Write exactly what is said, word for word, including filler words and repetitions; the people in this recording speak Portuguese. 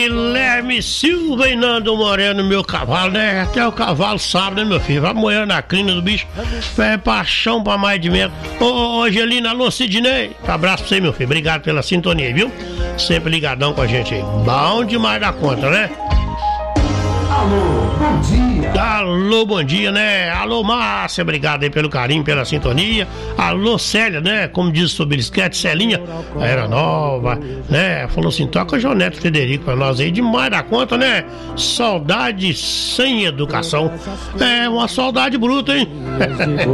Guilherme Silva e Nando Moreno, meu cavalo, né? Até o cavalo sabe, né, meu filho? Vai moer na crina do bicho. É paixão pra mais de medo. Ô, ô, Angelina, alô, Sidney. Um abraço pra você, meu filho. Obrigado pela sintonia, viu? Sempre ligadão com a gente aí. Bom demais da conta, né? Alô, bom dia. Alô, bom dia, né? Alô, Márcia, obrigado aí pelo carinho, pela sintonia. Alô, Célia, né? Como diz o Belisquete, Celinha, era nova, né? Falou assim, toca Joneto Frederico pra nós aí, demais da conta, né? Saudade sem educação. É uma saudade bruta, hein?